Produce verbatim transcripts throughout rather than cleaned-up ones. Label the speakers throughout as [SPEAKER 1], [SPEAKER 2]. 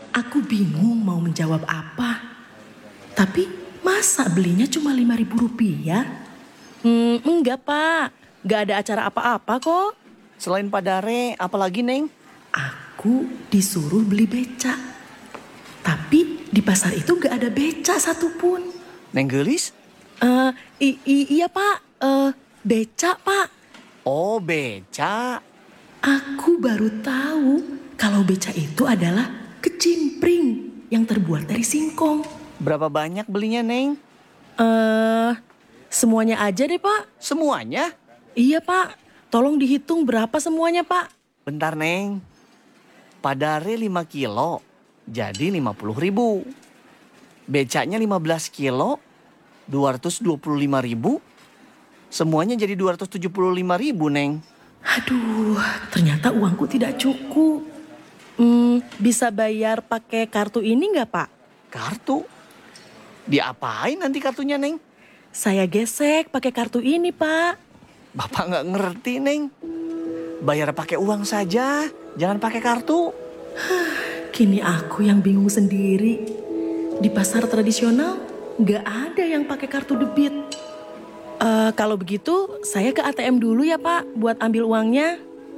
[SPEAKER 1] Aku bingung mau menjawab apa. Tapi masa belinya cuma lima ribu rupiah? Hmm, enggak Pak, enggak ada acara apa-apa kok.
[SPEAKER 2] Selain Padare, apalagi Neng?
[SPEAKER 1] Aku disuruh beli beca. Tapi di pasar itu enggak ada beca satupun.
[SPEAKER 2] Neng Gelis?
[SPEAKER 1] Uh, i- i- iya Pak, uh, beca Pak.
[SPEAKER 2] Oh beca.
[SPEAKER 1] Aku baru tahu kalau beca itu adalah kecimpring yang terbuat dari singkong.
[SPEAKER 2] Berapa banyak belinya Neng?
[SPEAKER 1] Eh, uh, semuanya aja deh Pak.
[SPEAKER 2] Semuanya?
[SPEAKER 1] Iya Pak, tolong dihitung berapa semuanya Pak.
[SPEAKER 2] Bentar Neng, Padare lima kilo, jadi lima puluh ribu. Becanya lima belas kilo, dua ratus dua puluh lima ribu. Semuanya jadi dua ratus tujuh puluh lima ribu Neng.
[SPEAKER 1] Aduh, ternyata uangku tidak cukup. Hmm, bisa bayar pakai kartu ini nggak Pak?
[SPEAKER 2] Kartu? Diapain nanti kartunya Neng?
[SPEAKER 1] Saya gesek pakai kartu ini Pak.
[SPEAKER 2] Bapak nggak ngerti Neng. Bayar pakai uang saja, jangan pakai kartu.
[SPEAKER 1] Kini aku yang bingung sendiri. Di pasar tradisional nggak ada yang pakai kartu debit. Uh, kalau begitu saya ke A T M dulu ya Pak buat ambil uangnya.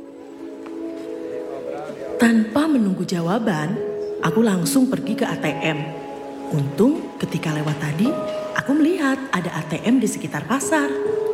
[SPEAKER 1] Tanpa menunggu jawaban, aku langsung pergi ke A T M. Untung ketika lewat tadi, aku melihat ada A T M di sekitar pasar.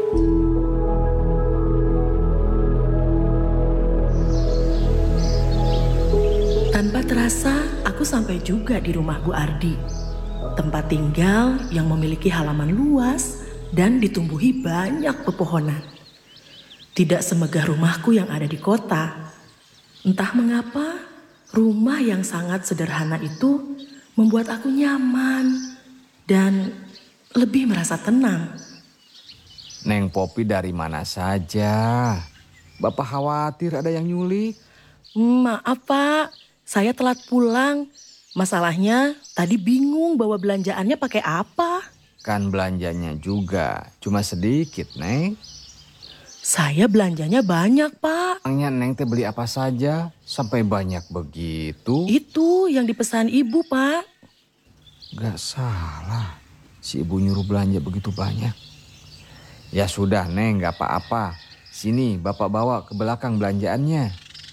[SPEAKER 1] Tanpa terasa, aku sampai juga di rumah Bu Ardi. Tempat tinggal yang memiliki halaman luas dan ditumbuhi banyak pepohonan. Tidak semegah rumahku yang ada di kota. Entah mengapa, rumah yang sangat sederhana itu membuat aku nyaman dan lebih merasa tenang.
[SPEAKER 3] Neng Popi dari mana saja? Bapak khawatir ada yang nyulik.
[SPEAKER 1] Maaf Pak, saya telat pulang. Masalahnya tadi bingung bawa belanjaannya pakai apa.
[SPEAKER 3] Kan belanjanya juga cuma sedikit, Neng.
[SPEAKER 1] Saya belanjanya banyak, Pak.
[SPEAKER 3] Emangnya Neng teh beli apa saja sampai banyak begitu?
[SPEAKER 1] Itu yang dipesan ibu, Pak.
[SPEAKER 3] Gak salah, si ibu nyuruh belanja begitu banyak. Ya sudah, Neng, gak apa-apa. Sini, Bapak bawa ke belakang belanjaannya.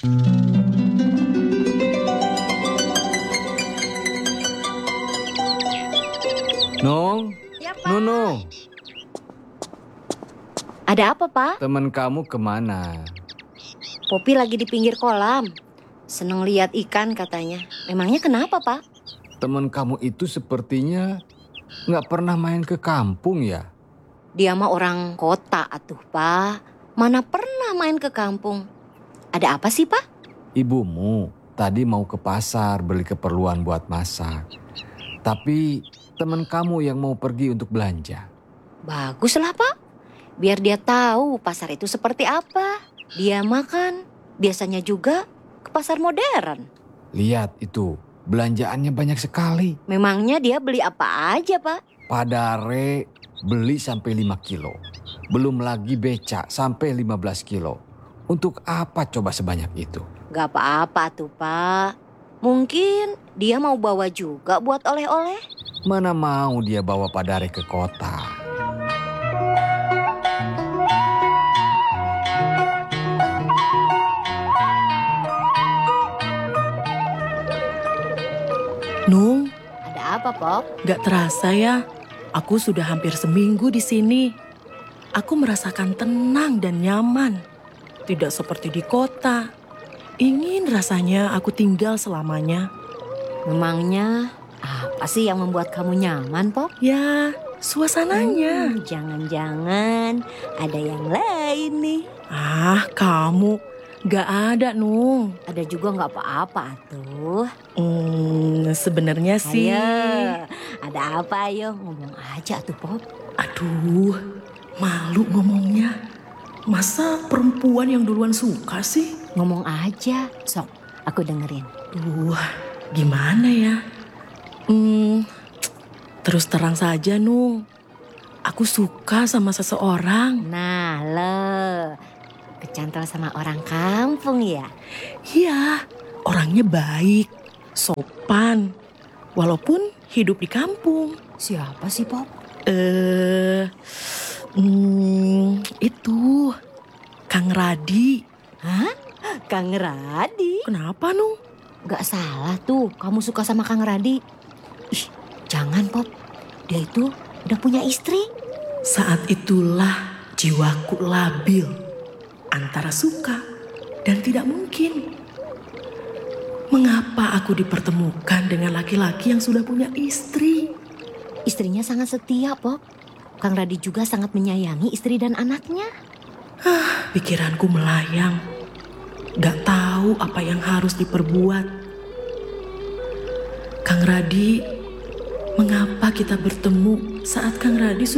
[SPEAKER 3] Nung,
[SPEAKER 4] ya, Pak.
[SPEAKER 3] Nunung.
[SPEAKER 4] Ada apa, Pak?
[SPEAKER 3] Teman kamu kemana?
[SPEAKER 4] Popi lagi di pinggir kolam. Seneng lihat ikan katanya. Memangnya kenapa, Pak?
[SPEAKER 3] Teman kamu itu sepertinya gak pernah main ke kampung ya?
[SPEAKER 4] Dia mah orang kota atuh, Pak. Mana pernah main ke kampung. Ada apa sih, Pak?
[SPEAKER 3] Ibumu tadi mau ke pasar beli keperluan buat masak. Tapi teman kamu yang mau pergi untuk belanja.
[SPEAKER 4] Baguslah, Pak. Biar dia tahu pasar itu seperti apa. Dia makan, biasanya juga ke pasar modern.
[SPEAKER 3] Lihat itu, belanjaannya banyak sekali.
[SPEAKER 4] Memangnya dia beli apa aja, Pak?
[SPEAKER 3] Padare beli sampai lima kilo. Belum lagi beca sampai lima belas kilo. Untuk apa coba sebanyak itu?
[SPEAKER 4] Gak apa-apa tuh, Pak. Mungkin dia mau bawa juga buat oleh-oleh.
[SPEAKER 3] Mana mau dia bawa Padare ke kota?
[SPEAKER 1] Nung,
[SPEAKER 4] ada apa, Pop?
[SPEAKER 1] gak terasa ya, aku sudah hampir seminggu di sini. Aku merasakan tenang dan nyaman. Tidak seperti di kota. Ingin rasanya aku tinggal selamanya.
[SPEAKER 4] Memangnya apa sih yang membuat kamu nyaman, Pop?
[SPEAKER 1] Ya, suasananya.
[SPEAKER 4] Hmm, jangan-jangan ada yang lain nih.
[SPEAKER 1] Ah, kamu. Gak ada, Nung.
[SPEAKER 4] Ada juga gak apa-apa tuh.
[SPEAKER 1] Hmm, sebenarnya sih.
[SPEAKER 4] Ayo, ada apa ayo? Ngomong aja tuh, Pop.
[SPEAKER 1] Aduh, malu ngomongnya. Masa perempuan yang duluan suka sih?
[SPEAKER 4] Ngomong aja, sok aku dengerin.
[SPEAKER 1] Duh, gimana ya? Hmm, terus terang saja, Nung. Aku suka sama seseorang.
[SPEAKER 4] Nah, lo kecantol sama orang kampung ya?
[SPEAKER 1] Iya, orangnya baik. sopan, walaupun hidup di kampung.
[SPEAKER 4] Siapa sih, Pop?
[SPEAKER 1] Eh, hmm, itu Kang Radi.
[SPEAKER 4] Hah? Kang Radi?
[SPEAKER 1] Kenapa, Nung?
[SPEAKER 4] Gak salah tuh kamu suka sama Kang Radi. Ih, jangan, Pop. Dia itu udah punya istri.
[SPEAKER 1] Saat itulah jiwaku labil antara suka dan tidak mungkin. Mengapa aku dipertemukan dengan laki-laki yang sudah punya istri?
[SPEAKER 4] Istrinya sangat setia, Pop. Kang Radi juga sangat menyayangi istri dan anaknya.
[SPEAKER 1] Pikiranku melayang. Gak tahu apa yang harus diperbuat. Kang Radi, mengapa kita bertemu saat Kang Radi sudah